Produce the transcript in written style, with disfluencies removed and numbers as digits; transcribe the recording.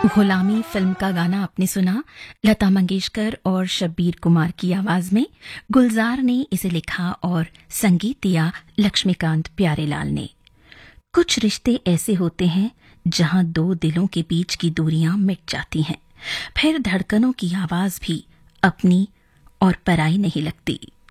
गुलामी फिल्म का गाना आपने सुना। लता मंगेशकर और शब्बीर कुमार की आवाज में गुलजार ने इसे लिखा और संगीत दिया लक्ष्मीकांत प्यारेलाल ने। कुछ रिश्ते ऐसे होते हैं जहां दो दिलों के बीच की दूरियां मिट जाती हैं, फिर धड़कनों की आवाज भी अपनी और पराई नहीं लगती।